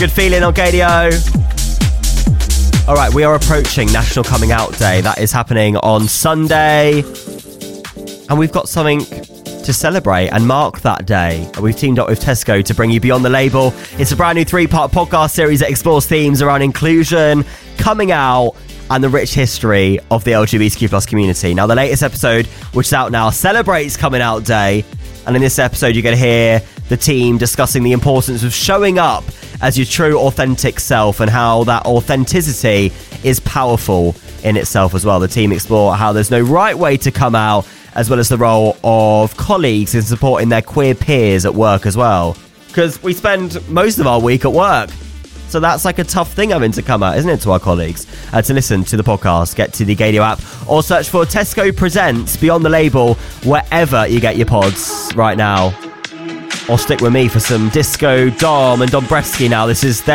good feeling on Gadio. All right, we are approaching National Coming Out Day. That is happening on Sunday. And we've got something to celebrate and mark that day. We've teamed up with Tesco to bring you Beyond the Label. It's a brand new 3-part podcast series that explores themes around inclusion, coming out, and the rich history of the LGBTQ+ community. Now, the latest episode, which is out now, celebrates Coming Out Day. And in this episode, you're going to hear the team discussing the importance of showing up as your true, authentic self and how that authenticity is powerful in itself as well. The team explore how there's no right way to come out, as well as the role of colleagues in supporting their queer peers at work as well. Because we spend most of our week at work. So that's like a tough thing having to come out, isn't it, to our colleagues? To listen to the podcast, get to the Gadio app or search for Tesco Presents Beyond the Label wherever you get your pods right now. Or stick with me for some Disco, Dom and Dombresky now. This is